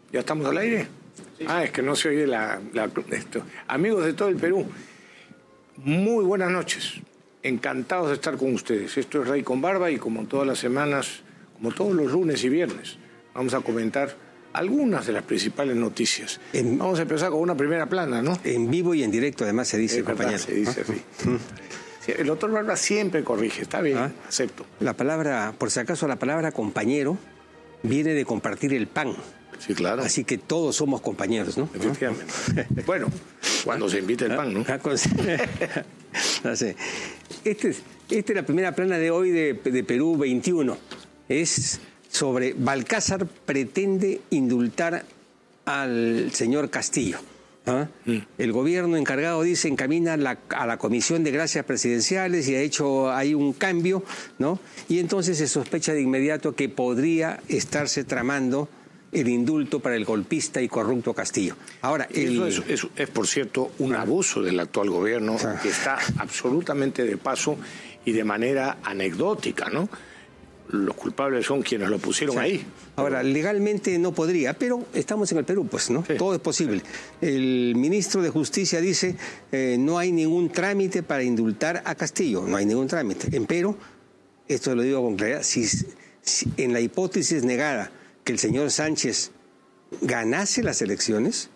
¿Ya estamos al aire? Sí. Es que no se oye esto. Amigos de todo el Perú, muy buenas noches. Encantados de estar con ustedes. Esto es Rey con Barba y como todas las semanas, como todos los lunes y viernes, vamos a comentar algunas de las principales noticias. Vamos a empezar con una primera plana, ¿no? En vivo y en directo, además se dice, compañero. Se dice así. Sí, el doctor Barba siempre corrige, está bien, acepto. La palabra, por si acaso, la palabra compañero viene de compartir el pan. Sí, claro. Así que todos somos compañeros, ¿no? Efectivamente. Bueno, cuando se invita el pan, ¿no? No sé. Esta es la primera plana de hoy de Perú 21. Es sobre Balcázar pretende indultar al señor Castillo. El gobierno encargado, dice, encamina a la Comisión de Gracias Presidenciales y ha hecho ahí un cambio, ¿no? Y entonces se sospecha de inmediato que podría estarse tramando el indulto para el golpista y corrupto Castillo. Ahora, eso es, por cierto, un abuso del actual gobierno que está absolutamente de paso y de manera anecdótica, ¿no? Los culpables son quienes lo pusieron ahí. Ahora, legalmente no podría, pero estamos en el Perú, pues, ¿no? Sí. Todo es posible. El ministro de Justicia dice no hay ningún trámite para indultar a Castillo, no hay ningún trámite. Empero, esto lo digo con claridad, si en la hipótesis negada que el señor Sánchez ganara las elecciones,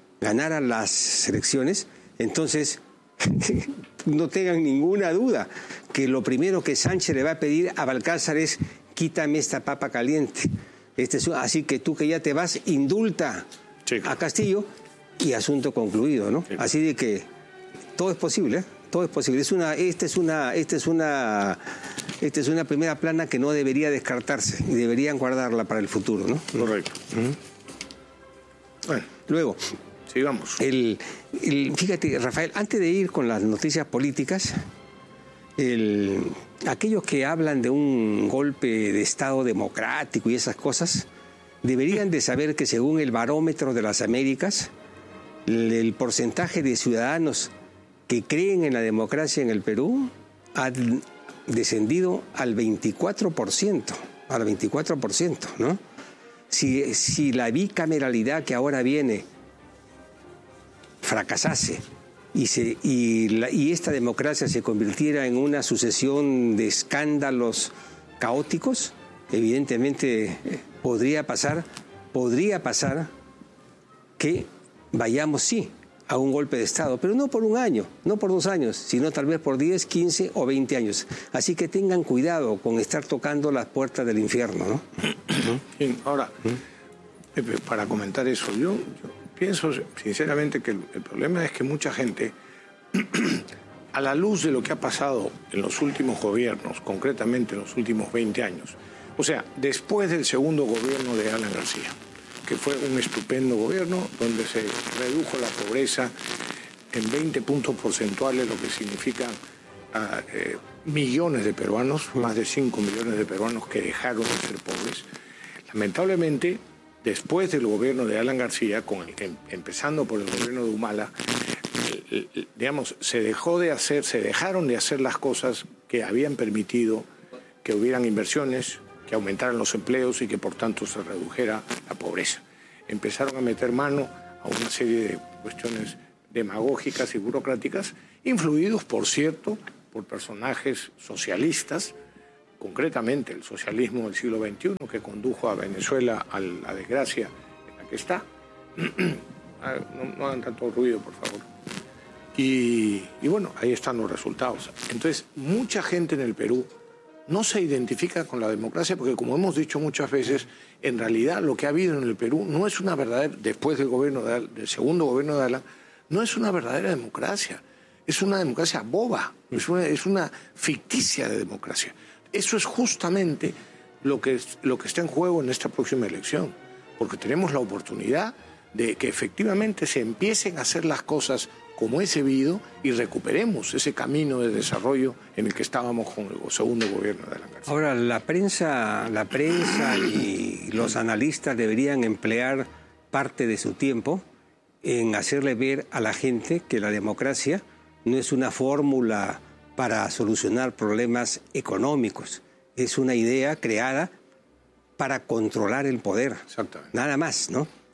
entonces no tengan ninguna duda que lo primero que Sánchez le va a pedir a Balcázar es: quítame esta papa caliente. Así que tú que ya te vas, indulta a Castillo y asunto concluido, ¿no? Sí. Así de que todo es posible, ¿eh? Todo es posible. Esta es una primera plana que no debería descartarse y deberían guardarla para el futuro, ¿no? Correcto. Bueno, luego, sigamos. Fíjate, Rafael, antes de ir con las noticias políticas, aquellos que hablan de un golpe de Estado democrático y esas cosas, deberían de saber que según el Barómetro de las Américas, el porcentaje de ciudadanos que creen en la democracia en el Perú ha descendido al 24%, ¿no? Si la bicameralidad que ahora viene fracasase y esta democracia se convirtiera en una sucesión de escándalos caóticos, evidentemente podría pasar que vayamos, sí, a un golpe de Estado, pero no por un año, no por 2 años, sino tal vez por 10, 15 o 20 años. Así que tengan cuidado con estar tocando las puertas del infierno, ¿no? Bien, ahora, Pepe, para comentar eso, yo pienso sinceramente que el problema es que mucha gente, a la luz de lo que ha pasado en los últimos gobiernos, concretamente en los últimos 20 años, o sea, después del segundo gobierno de Alan García, que fue un estupendo gobierno donde se redujo la pobreza en 20 puntos porcentuales, lo que significa millones de peruanos, más de 5 millones de peruanos que dejaron de ser pobres. Lamentablemente, después del gobierno de Alan García, empezando por el gobierno de Humala, digamos, se dejaron de hacer las cosas que habían permitido que hubieran inversiones, que aumentaran los empleos y que por tanto se redujera la pobreza. Empezaron a meter mano a una serie de cuestiones demagógicas y burocráticas, influidos, por cierto, por personajes socialistas, concretamente el socialismo del siglo XXI, que condujo a Venezuela a la desgracia en la que está. No hagan tanto ruido, por favor. Y bueno, ahí están los resultados. Entonces, mucha gente en el Perú no se identifica con la democracia porque, como hemos dicho muchas veces, en realidad lo que ha habido en el Perú no es una verdadera, después del segundo gobierno de Alan, no es una verdadera democracia. Es una democracia boba, es una ficticia de democracia. Eso es justamente lo que está en juego en esta próxima elección, porque tenemos la oportunidad de que efectivamente se empiecen a hacer las cosas como es debido y recuperemos ese camino de desarrollo en el que estábamos con el segundo gobierno de Alan García. Ahora, la prensa y los analistas deberían emplear parte de su tiempo en hacerle ver a la gente que la democracia no es una fórmula para solucionar problemas económicos, es una idea creada para controlar el poder. Exactamente. Nada más, ¿no?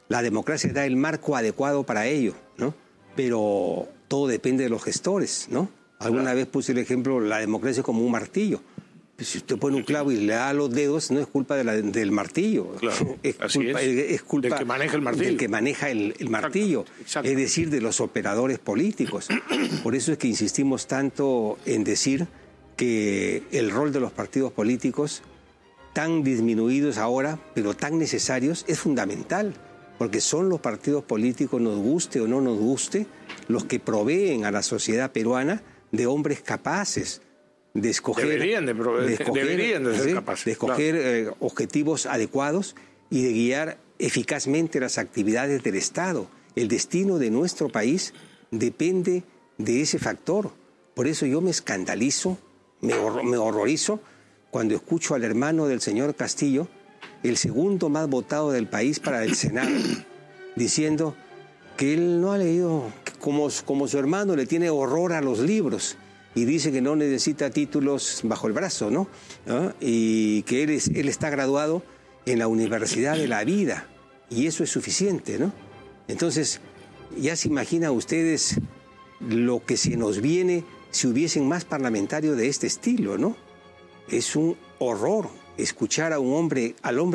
La democracia da el marco adecuado para ello, ¿no? Pero todo depende de los gestores, ¿no? Alguna vez puse el ejemplo, la democracia es como un martillo. Si usted pone un clavo y le da los dedos, no es culpa del martillo. Claro, es culpa del que maneja el martillo. Del que maneja el martillo. Exacto. Es decir, de los operadores políticos. Por eso es que insistimos tanto en decir que el rol de los partidos políticos, tan disminuidos ahora, pero tan necesarios, es fundamental. Porque son los partidos políticos, nos guste o no nos guste, los que proveen a la sociedad peruana de hombres capaces de escoger, deberían de ser capaces, de escoger claro, objetivos adecuados y de guiar eficazmente las actividades del Estado. El destino de nuestro país depende de ese factor. Por eso yo me escandalizo, me horrorizo cuando escucho al hermano del señor Castillo, el segundo más votado del país para el Senado, diciendo que él no ha leído, como su hermano le tiene horror a los libros y dice que no necesita títulos bajo el brazo, ¿no? Y que él está graduado en la Universidad de la Vida y eso es suficiente, ¿no? Entonces, ya se imaginan ustedes lo que se nos viene si hubiesen más parlamentarios de este estilo, ¿no? Es un horror escuchar a un hombre,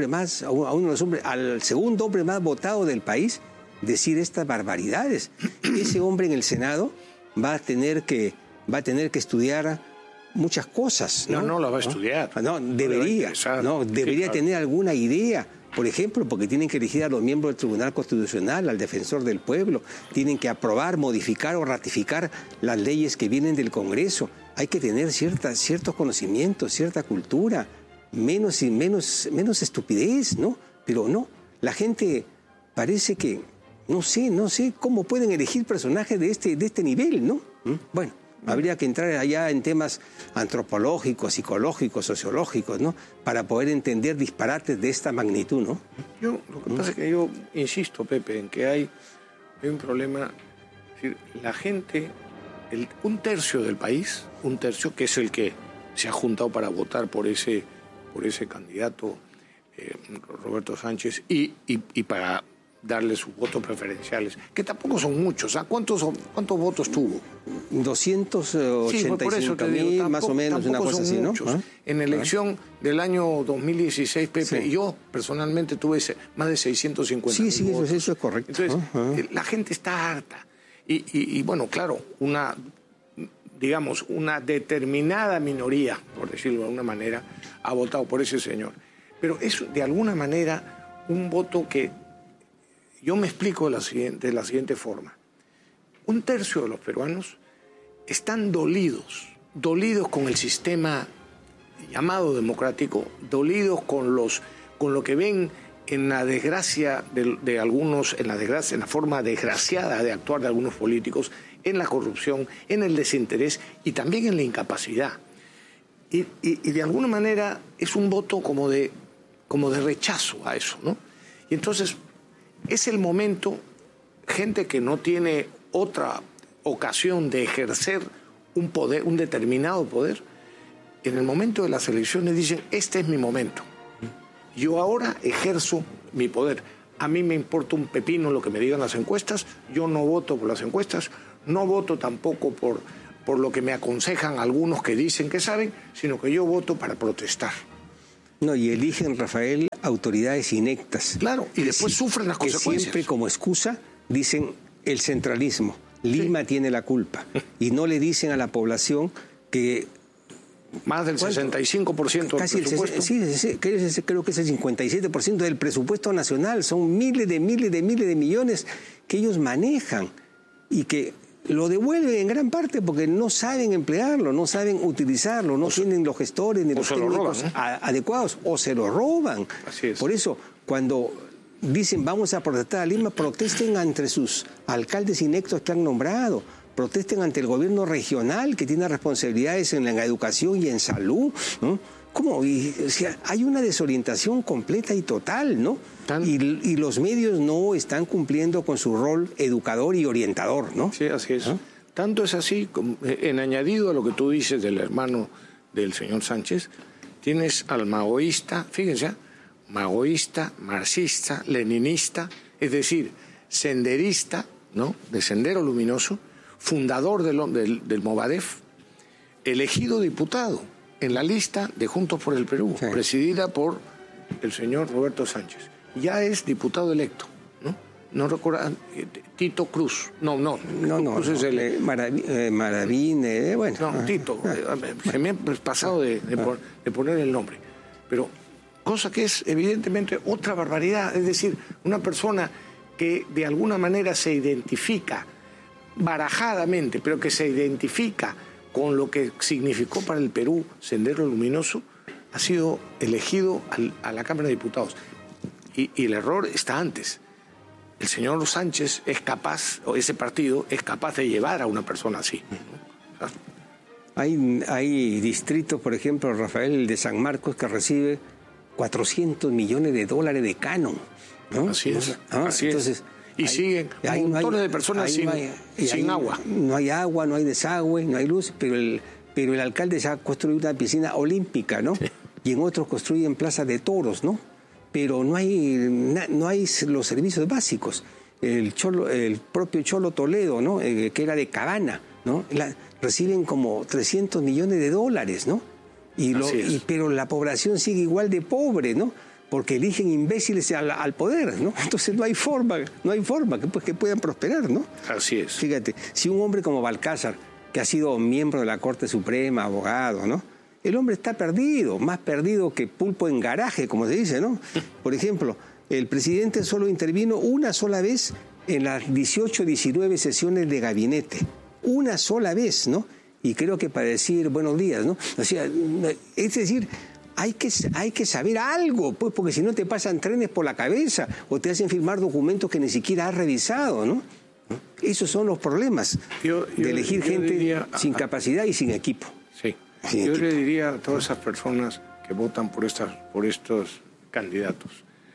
al segundo hombre más votado del país, decir estas barbaridades. Ese hombre en el Senado va a tener que estudiar muchas cosas, ¿no? No la va a estudiar. No, debería tener alguna idea. Por ejemplo, porque tienen que elegir a los miembros del Tribunal Constitucional, al defensor del pueblo, tienen que aprobar, modificar o ratificar las leyes que vienen del Congreso. Hay que tener ciertos conocimientos, cierta cultura, menos estupidez, ¿no? Pero no, la gente parece que, no sé cómo pueden elegir personajes de este nivel, ¿no? Bueno, habría que entrar allá en temas antropológicos, psicológicos, sociológicos, ¿no? Para poder entender disparates de esta magnitud, ¿no? Lo que pasa es que yo insisto, Pepe, en que hay un problema. Es decir, la gente, un tercio del país, que es el que se ha juntado para votar por ese candidato, Roberto Sánchez, y para darle sus votos preferenciales, que tampoco son muchos. ¿Cuántos votos tuvo? 285.000, más o menos, una cosa así, ¿no? En la elección del año 2016, Pepe, yo personalmente tuve más de 650.000 votos. Eso es correcto. Entonces, la gente está harta. Y bueno, claro, una determinada minoría, por decirlo de alguna manera, ha votado por ese señor. Pero es, de alguna manera, un voto que yo me explico de la siguiente forma. Un tercio de los peruanos están dolidos con el sistema llamado democrático, dolidos con lo que ven en la desgracia de algunos, en la forma desgraciada de actuar de algunos políticos, en la corrupción, en el desinterés y también en la incapacidad. Y de alguna manera es un voto como de rechazo a eso, ¿no? Y entonces es el momento, gente que no tiene otra ocasión de ejercer un poder, un determinado poder, en el momento de las elecciones dicen, este es mi momento. Yo ahora ejerzo mi poder. A mí me importa un pepino lo que me digan las encuestas, yo no voto por las encuestas, no voto tampoco por lo que me aconsejan algunos que dicen que saben, sino que yo voto para protestar. No, y eligen, Rafael, autoridades ineptas. Claro, y después sufren las consecuencias. Siempre como excusa dicen el centralismo. Lima tiene la culpa. Y no le dicen a la población que... Más del 65% del presupuesto. Creo que es el 57% del presupuesto nacional. Son miles de millones que ellos manejan y que lo devuelven en gran parte porque no saben emplearlo, no saben utilizarlo, no tienen los gestores ni los técnicos adecuados, o se lo roban. Así es. Por eso, cuando dicen vamos a protestar a Lima, protesten ante sus alcaldes ineptos que han nombrado, protesten ante el gobierno regional que tiene responsabilidades en la educación y en salud, ¿no? ¿Cómo? O sea, hay una desorientación completa y total, ¿no? Y los medios no están cumpliendo con su rol educador y orientador, ¿no? Sí, así es. Tanto es así, en añadido a lo que tú dices del hermano del señor Sánchez, tienes al maoísta, fíjense, maoísta, marxista, leninista, es decir, senderista, ¿no?, de Sendero Luminoso, fundador del Movadef, elegido diputado en la lista de Juntos por el Perú, sí, presidida por el señor Roberto Sánchez. Ya es diputado electo, ¿no? No recuerdo, Tito Cruz. No. Cruz es el... Maravín, bueno. No, Tito. Se me ha pasado de poner el nombre. Pero cosa que es evidentemente otra barbaridad. Es decir, una persona que de alguna manera se identifica barajadamente, pero que se identifica con lo que significó para el Perú Sendero Luminoso, ha sido elegido a la Cámara de Diputados. Y el error está antes. El señor Sánchez es capaz, o ese partido es capaz de llevar a una persona así, ¿no? Hay distritos, por ejemplo, Rafael, de San Marcos, que recibe $400 millones de canon, ¿no? Así es. Entonces, y siguen montones de personas sin agua. No hay agua, no hay desagüe, no hay luz, pero el alcalde se ha construido una piscina olímpica, ¿no? Sí. Y en otros construyen plazas de toros, ¿no? Pero no hay los servicios básicos. El propio Cholo Toledo, ¿no?, que era de Cabana, ¿no?, reciben como $300 millones, ¿no? Pero la población sigue igual de pobre, ¿no? Porque eligen imbéciles al poder, ¿no? Entonces no hay forma que puedan prosperar, ¿no? Así es. Fíjate, si un hombre como Balcázar, que ha sido miembro de la Corte Suprema, abogado, ¿no?, el hombre está perdido, más perdido que pulpo en garaje, como se dice, ¿no? Por ejemplo, el presidente solo intervino una sola vez en las 18, 19 sesiones de gabinete. Una sola vez, ¿no? Y creo que para decir buenos días, ¿no? O sea, es decir, hay que saber algo, pues, porque si no te pasan trenes por la cabeza o te hacen firmar documentos que ni siquiera has revisado, ¿no? Esos son los problemas de elegir gente sin capacidad y sin equipo. Sí. Yo le diría a todas esas personas que votan por estos candidatos,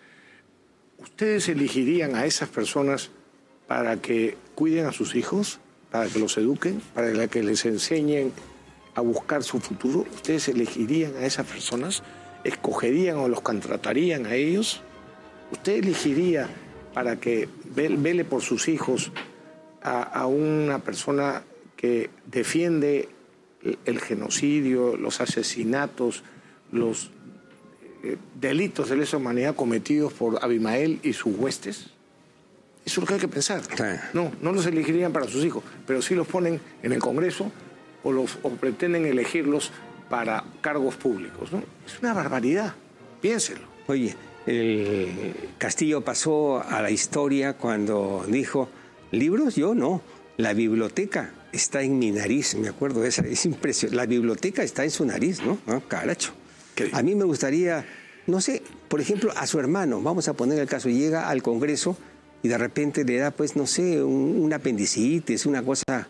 ¿ustedes elegirían a esas personas para que cuiden a sus hijos, para que los eduquen, para que les enseñen a buscar su futuro? ¿Ustedes elegirían a esas personas? ¿Escogerían o los contratarían a ellos? ¿Usted elegiría para que vele por sus hijos a una persona que defiende el genocidio, los asesinatos, los delitos de lesa humanidad cometidos por Abimael y sus huestes? Eso es lo que hay que pensar. No los elegirían para sus hijos, pero sí los ponen en el Congreso o pretenden elegirlos para cargos públicos, ¿no? Es una barbaridad, piénselo. Oye, el Castillo pasó a la historia cuando dijo, libros yo no, la biblioteca está en mi nariz, me acuerdo de esa, es impresionante, la biblioteca está en su nariz, ¿no? Caracho. A mí me gustaría, no sé, por ejemplo, a su hermano, vamos a poner el caso, llega al Congreso y de repente le da, pues, no sé, un apendicitis, una cosa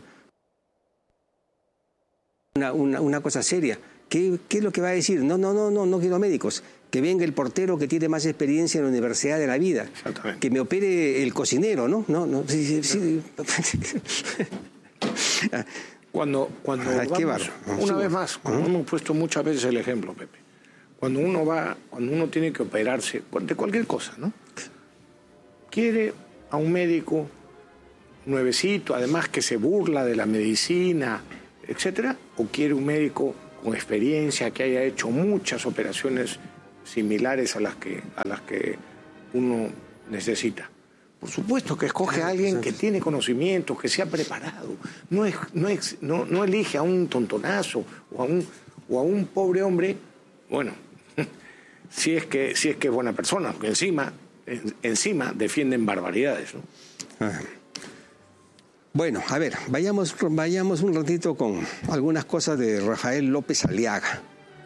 seria. ¿Qué es lo que va a decir? No quiero médicos. Que venga el portero que tiene más experiencia en la Universidad de la Vida. Exactamente. Que me opere el cocinero, ¿no? Sí. Cuando vamos, una vez más, cuando hemos puesto muchas veces el ejemplo, Pepe, cuando uno tiene que operarse de cualquier cosa, ¿no? Quiere a un médico nuevecito, además que se burla de la medicina, etcétera, o quiere un médico con experiencia que haya hecho muchas operaciones similares a las que uno necesita. Por supuesto que escoge a alguien que tiene conocimientos, que se ha preparado. No elige a un tontonazo o a un pobre hombre, bueno, si es que es buena persona, porque encima defienden barbaridades, ¿no? Bueno, a ver, vayamos un ratito con algunas cosas de Rafael López Aliaga.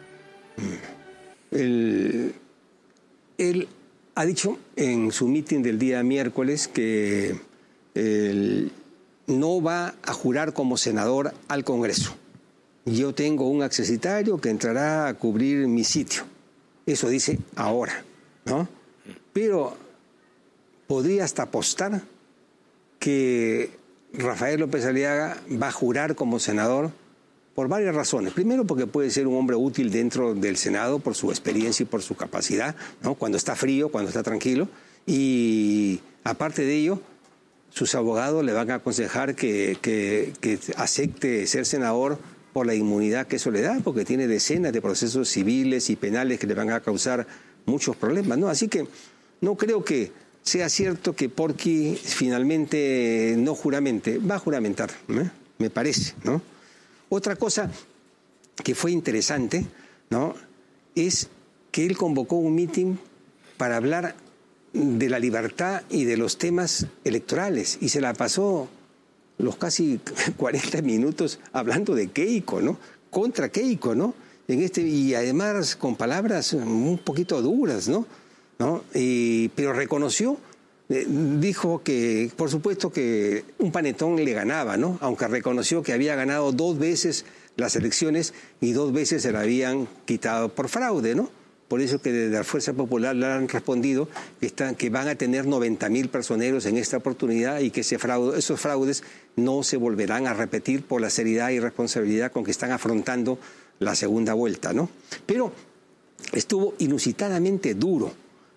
Él ha dicho en su mitin del día miércoles que él no va a jurar como senador al Congreso. Yo tengo un accesitario que entrará a cubrir mi sitio. Eso dice ahora, ¿no? Pero podría hasta apostar que Rafael López Aliaga va a jurar como senador por varias razones. Primero, porque puede ser un hombre útil dentro del Senado por su experiencia y por su capacidad, ¿no? Cuando está frío, cuando está tranquilo. Y Aparte de ello, sus abogados le van a aconsejar que acepte ser senador por la inmunidad que eso le da, porque tiene decenas de procesos civiles y penales que le van a causar muchos problemas, ¿no? Así que no creo que sea cierto que Porky finalmente no juramente, va a juramentar, me parece, ¿no? Otra cosa que fue interesante, ¿no?, es que él convocó un mitin para hablar de la libertad y de los temas electorales, y se la pasó los casi 40 minutos hablando de Keiko, ¿no?, contra Keiko, ¿no?, y además con palabras un poquito duras, ¿no? Pero reconoció, dijo que, por supuesto, que un panetón le ganaba, ¿no?, aunque reconoció que había ganado 2 veces las elecciones y 2 veces se la habían quitado por fraude, ¿no? Por eso que desde la Fuerza Popular le han respondido que van a tener 90.000 personeros en esta oportunidad y que esos fraudes no se volverán a repetir por la seriedad y responsabilidad con que están afrontando la segunda vuelta, ¿no? Pero estuvo inusitadamente duro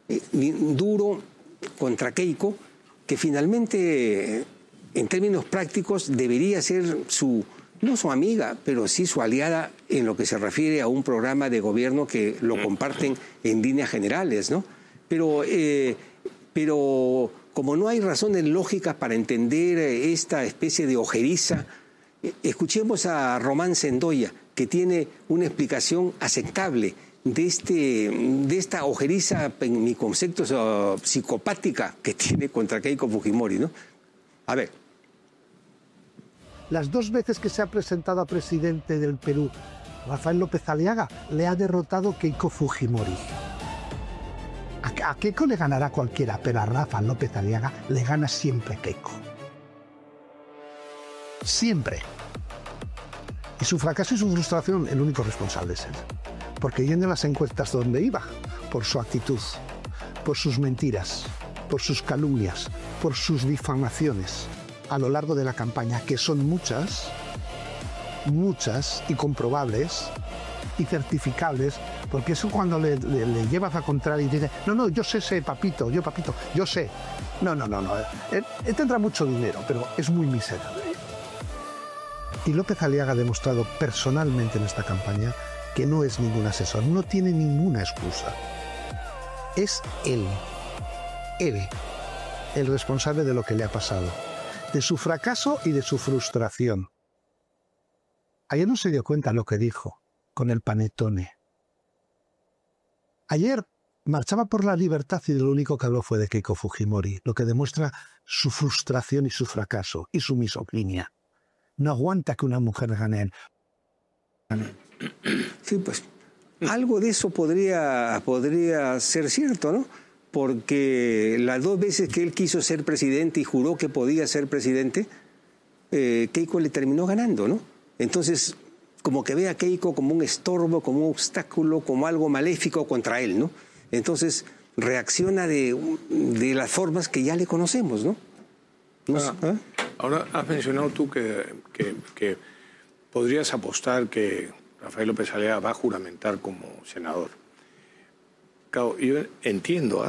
contra Keiko, que finalmente, en términos prácticos, debería ser no su amiga, pero sí su aliada en lo que se refiere a un programa de gobierno que lo comparten en líneas generales, ¿no? Pero como no hay razones lógicas para entender esta especie de ojeriza, escuchemos a Román Sendoya, que tiene una explicación aceptable de esta ojeriza, en mi concepto, psicopática que tiene contra Keiko Fujimori, ¿no? A ver. Las 2 veces que se ha presentado a presidente del Perú, Rafael López Aliaga, le ha derrotado Keiko Fujimori. A Keiko le ganará cualquiera, pero a Rafael López Aliaga le gana siempre Keiko. Siempre. Y su fracaso y su frustración, el único responsable es él. Porque yendo en las encuestas donde iba, por su actitud, por sus mentiras, por sus calumnias, por sus difamaciones a lo largo de la campaña, que son muchas y comprobables y certificables, porque eso cuando le llevas a contrario y dice, no, yo sé, papito, yo sé. No. Él tendrá mucho dinero, pero es muy miserable. Y López Aliaga ha demostrado personalmente en esta campaña que no es ningún asesor, no tiene ninguna excusa. Es él el responsable de lo que le ha pasado, de su fracaso y de su frustración. Ayer no se dio cuenta lo que dijo con el panetone. Ayer marchaba por la libertad y lo único que habló fue de Keiko Fujimori, lo que demuestra su frustración y su fracaso y su misoginia. No aguanta que una mujer gane. Sí, pues algo de eso podría ser cierto, ¿no? Porque las 2 veces que él quiso ser presidente y juró que podía ser presidente, Keiko le terminó ganando, ¿no? Entonces, como que ve a Keiko como un estorbo, como un obstáculo, como algo maléfico contra él, ¿no? Entonces reacciona de las formas que ya le conocemos, ¿no? Ahora has mencionado tú que podrías apostar que Rafael López Aliaga va a juramentar como senador. Claro, yo entiendo,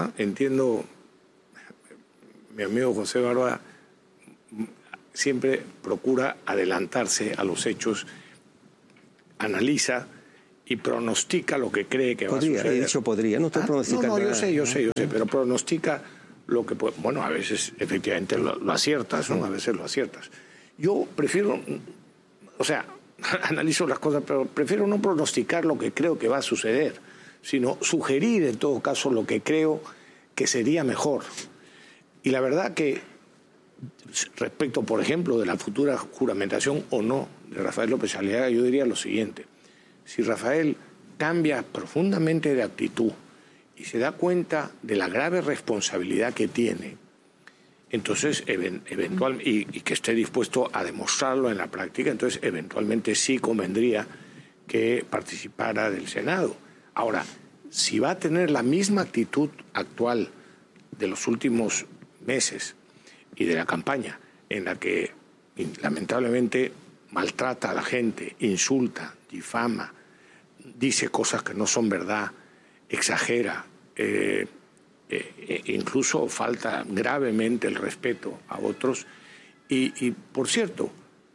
mi amigo José Barba siempre procura adelantarse a los hechos, analiza y pronostica lo que cree que va a suceder. He dicho podría, no estoy pronosticando. No, yo sé, pero pronostica lo que puede. Bueno, a veces efectivamente lo aciertas, ¿no? A veces lo aciertas. Yo prefiero, analizo las cosas, pero prefiero no pronosticar lo que creo que va a suceder, sino sugerir en todo caso lo que creo que sería mejor. Y la verdad que respecto, por ejemplo, de la futura juramentación o no de Rafael López Aliaga, yo diría lo siguiente: si Rafael cambia profundamente de actitud y se da cuenta de la grave responsabilidad que tiene, entonces eventualmente, y que esté dispuesto a demostrarlo en la práctica, entonces eventualmente sí convendría que participara del Senado. Ahora, si va a tener la misma actitud actual de los últimos meses y de la campaña, en la que lamentablemente maltrata a la gente, insulta, difama, dice cosas que no son verdad, exagera, incluso falta gravemente el respeto a otros. Y por cierto,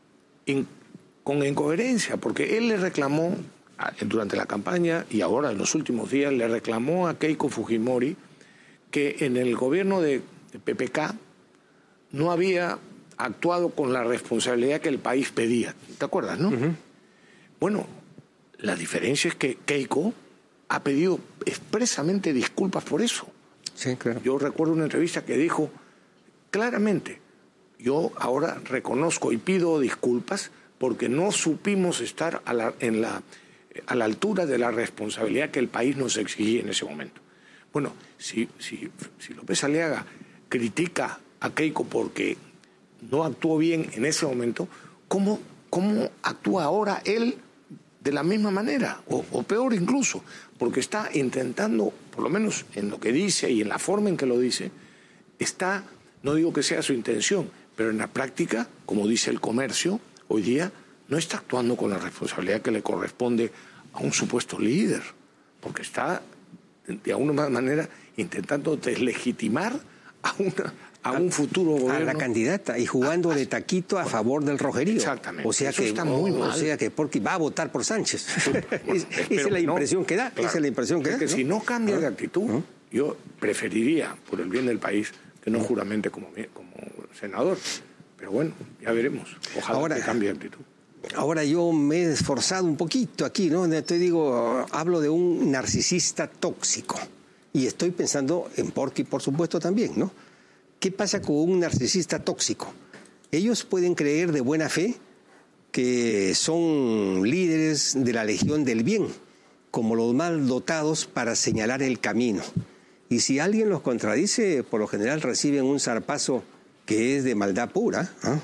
con incoherencia, porque él le reclamó durante la campaña y ahora en los últimos días le reclamó a Keiko Fujimori que en el gobierno de PPK no había actuado con la responsabilidad que el país pedía. ¿Te acuerdas, no? Uh-huh. Bueno, la diferencia es que Keiko ha pedido expresamente disculpas por eso. Sí, claro. Yo recuerdo una entrevista que dijo claramente: yo ahora reconozco y pido disculpas porque no supimos estar a la altura de la responsabilidad que el país nos exigía en ese momento. Bueno, si López Aliaga critica a Keiko porque no actuó bien en ese momento, ¿cómo actúa ahora él de la misma manera? O peor incluso, porque está intentando, por lo menos en lo que dice y en la forma en que lo dice, no digo que sea su intención, pero en la práctica, como dice el Comercio, hoy día no está actuando con la responsabilidad que le corresponde a un supuesto líder, porque está de alguna manera intentando deslegitimar a un futuro gobierno. A la candidata y jugando de taquito a favor del rojerío. Exactamente. O sea que está muy mal. O sea que porque va a votar por Sánchez. Esa es la impresión que da. Claro. Esa es la impresión que da. Que si no cambia de actitud, yo preferiría, por el bien del país, que no juramente como senador. Pero bueno, ya veremos. Ojalá que cambie de actitud. Ahora yo me he esforzado un poquito aquí, ¿no? Hablo de un narcisista tóxico. Y estoy pensando en Porky, por supuesto, también, ¿no? ¿Qué pasa con un narcisista tóxico? Ellos pueden creer de buena fe que son líderes de la Legión del Bien, como los mal dotados para señalar el camino. Y si alguien los contradice, por lo general reciben un zarpazo que es de maldad pura, ¿no?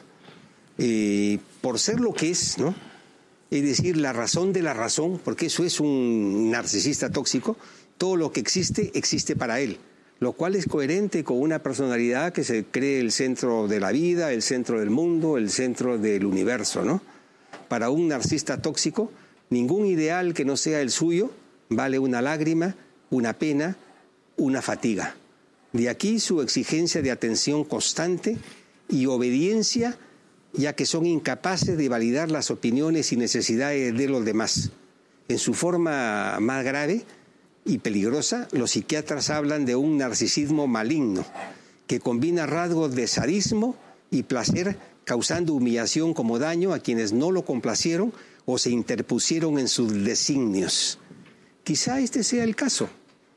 Por ser lo que es, ¿no? Es decir, la razón de la razón, porque eso es un narcisista tóxico, todo lo que existe, existe para él, lo cual es coherente con una personalidad que se cree el centro de la vida, el centro del mundo, el centro del universo, ¿no? Para un narcisista tóxico, ningún ideal que no sea el suyo vale una lágrima, una pena, una fatiga. De aquí su exigencia de atención constante y obediencia, ya que son incapaces de validar las opiniones y necesidades de los demás. En su forma más grave y peligrosa, los psiquiatras hablan de un narcisismo maligno, que combina rasgos de sadismo y placer, causando humillación como daño a quienes no lo complacieron o se interpusieron en sus designios. Quizá este sea el caso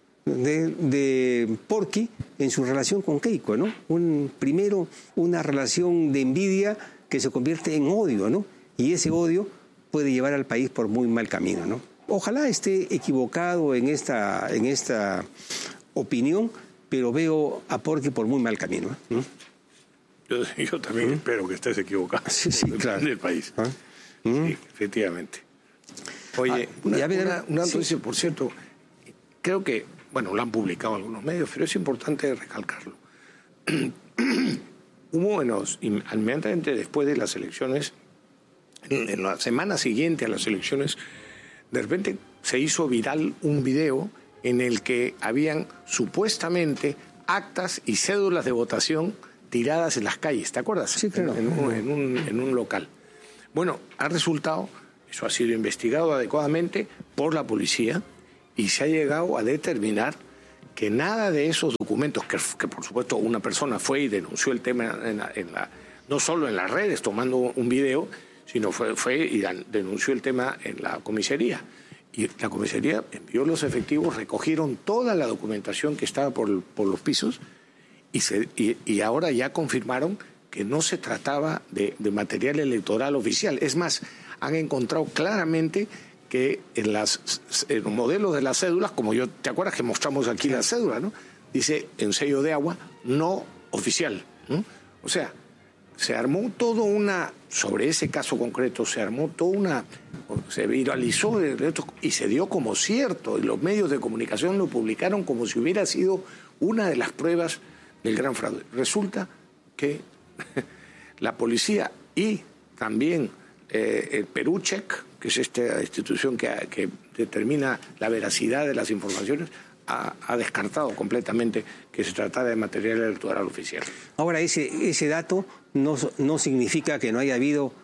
de Porky en su relación con Keiko, ¿no? Primero una relación de envidia que se convierte en odio, ¿no? Y ese odio puede llevar al país por muy mal camino, ¿no? Ojalá esté equivocado en esta opinión, pero veo a Porky por muy mal camino, ¿no? Yo también espero que estés equivocado. Sí, claro. Del país. Sí, efectivamente. Oye, una noticia, por cierto, creo que, bueno, lo han publicado algunos medios, pero es importante recalcarlo. Hubo inmediatamente después de las elecciones, en la semana siguiente a las elecciones, de repente se hizo viral un video en el que habían supuestamente actas y cédulas de votación tiradas en las calles, ¿te acuerdas? Sí, claro. En un local. Bueno, ha resultado, eso ha sido investigado adecuadamente por la policía y se ha llegado a determinar que nada de esos documentos, que por supuesto una persona fue y denunció el tema no solo en las redes tomando un video, sino fue y denunció el tema en la comisaría. Y la comisaría envió los efectivos, recogieron toda la documentación que estaba por los pisos y ahora ya confirmaron que no se trataba de material electoral oficial. Es más, han encontrado claramente que en los modelos de las cédulas, como ¿te acuerdas que mostramos aquí la cédula, ¿no? Dice en sello de agua, no oficial, ¿no? O sea, se armó sobre ese caso concreto, se viralizó y se dio como cierto, y los medios de comunicación lo publicaron como si hubiera sido una de las pruebas del gran fraude. Resulta que la policía y también el Perucheck, que es esta institución que determina la veracidad de las informaciones, ha descartado completamente que se tratara de material electoral oficial. Ahora, ese dato no significa que no haya habido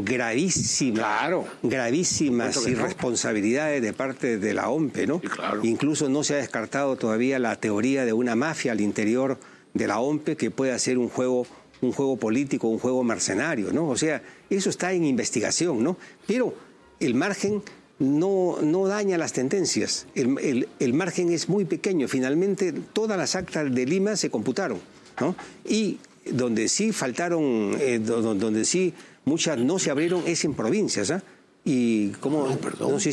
gravísimas irresponsabilidades de parte de la OMPE, ¿no? Sí, claro. Incluso no se ha descartado todavía la teoría de una mafia al interior de la OMPE que puede hacer un juego político, un juego mercenario, ¿no? O sea, eso está en investigación, ¿no? Pero el margen no daña las tendencias. El margen es muy pequeño. Finalmente, todas las actas de Lima se computaron, ¿no? Y donde sí faltaron, donde sí muchas no se abrieron es en provincias, ¿ah? Y cómo. No, perdón. No, sí.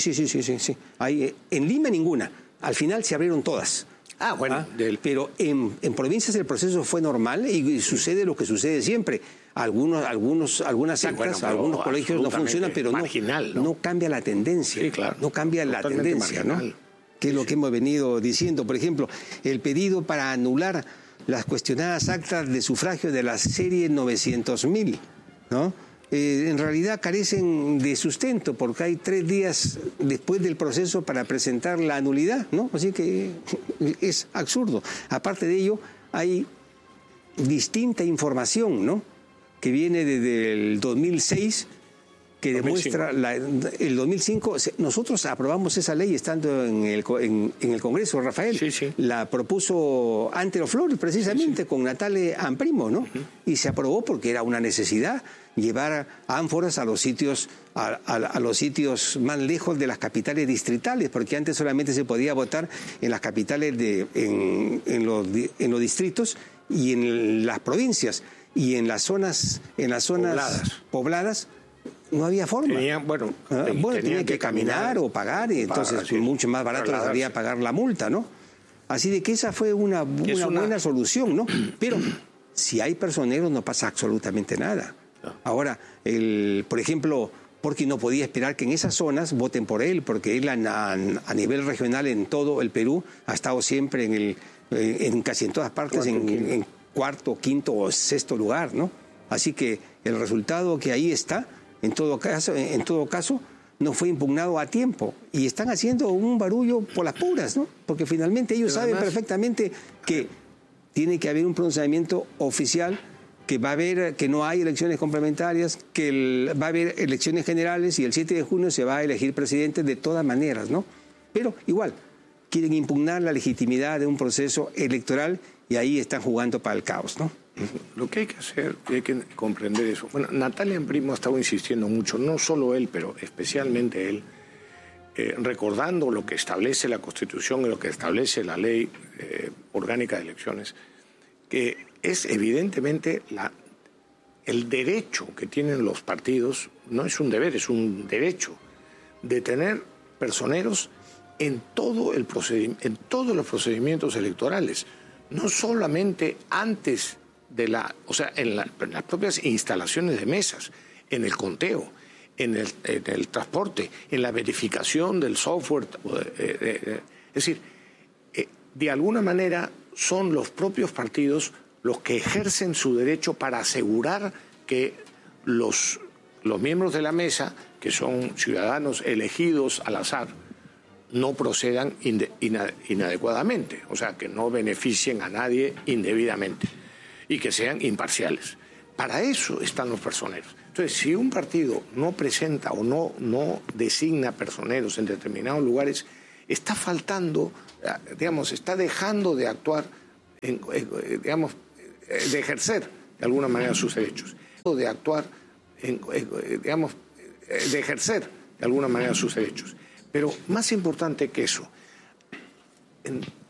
En Lima ninguna. Al final se abrieron todas. Bueno. Pero en provincias el proceso fue normal y sucede lo que sucede siempre. Algunas actas, algunos colegios no funcionan, pero no cambia la tendencia. Sí, claro. No cambia la tendencia, ¿no? Que es lo que hemos venido diciendo. Por ejemplo, el pedido para anular las cuestionadas actas de sufragio de la serie 900.000, ¿no? En realidad carecen de sustento porque hay 3 días después del proceso para presentar la anulidad, ¿no? Así que es absurdo. Aparte de ello, hay distinta información, ¿no? Que viene desde el 2006, que 2005. Demuestra el 2005. Nosotros aprobamos esa ley estando en el Congreso, Rafael. Sí. La propuso Antero Flores, precisamente, con Natale Amprimo, ¿no? Y se aprobó porque era una necesidad llevar ánforas a los sitios a los sitios más lejos de las capitales distritales, porque antes solamente se podía votar en las capitales en los distritos y en las provincias, y en las zonas pobladas no había forma. Tenían que caminar o pagar, y entonces mucho más barato les salía pagar la multa, ¿no? Así de que esa fue una buena solución, ¿no? Pero si hay personeros no pasa absolutamente nada. Ahora, por ejemplo, porque no podía esperar que en esas zonas voten por él, porque él a nivel regional en todo el Perú ha estado siempre en casi en todas partes en cuarto, quinto o sexto lugar, ¿no? Así que el resultado que ahí está, en todo caso, no fue impugnado a tiempo. Y están haciendo un barullo por las puras, ¿no? Porque finalmente ellos saben perfectamente que tiene que haber un pronunciamiento oficial, que va a haber, que no hay elecciones complementarias, que va a haber elecciones generales y el 7 de junio se va a elegir presidente de todas maneras, ¿no? Pero igual, quieren impugnar la legitimidad de un proceso electoral y ahí están jugando para el caos, ¿no? Lo que hay que hacer, hay que comprender eso. Bueno, Natale Amprimo ha estado insistiendo mucho, no solo él, pero especialmente él, recordando lo que establece la Constitución y lo que establece la Ley Orgánica de Elecciones, que es evidentemente el derecho que tienen los partidos, no es un deber, es un derecho, de tener personeros en todos los procedimientos electorales, no solamente antes en las propias instalaciones de mesas, en el conteo, en el transporte, en la verificación del software. Es decir, de alguna manera son los propios partidos los que ejercen su derecho para asegurar que los miembros de la mesa, que son ciudadanos elegidos al azar, no procedan inadecuadamente, o sea, que no beneficien a nadie indebidamente y que sean imparciales. Para eso están los personeros. Entonces, si un partido no presenta o no designa personeros en determinados lugares, está faltando, digamos, está dejando de actuar, de ejercer de alguna manera sus derechos, de actuar, de ejercer de alguna manera sus derechos. Pero más importante que eso,